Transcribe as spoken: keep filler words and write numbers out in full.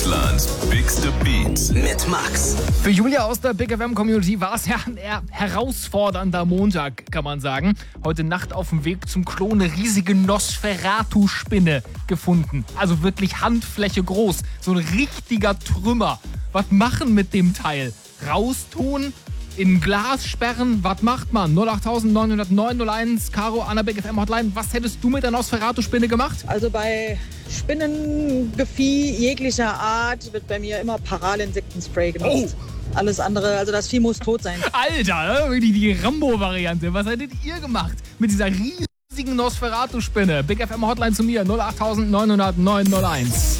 Deutschlands bigste Beats mit Max. Für Julia aus der Big F M Community war es ja ein eher herausfordernder Montag, kann man sagen. Heute Nacht auf dem Weg zum Klo eine riesige Nosferatu-Spinne gefunden. Also wirklich Handfläche groß. So ein richtiger Trümmer. Was machen mit dem Teil? Raustun? In Glas sperren? Was macht man? null acht neun null neun null eins, Caro, Anna, Big F M Hotline. Was hättest du mit der Nosferatu-Spinne gemacht? Also bei Spinnengefieh jeglicher Art wird bei mir immer Paralinsektenspray genutzt. Oh. Alles andere, also das Vieh muss tot sein. Alter, wirklich die Rambo-Variante. Was hättet ihr gemacht mit dieser riesigen Nosferatu-Spinne? Big F M Hotline zu mir null acht neun null neun null eins.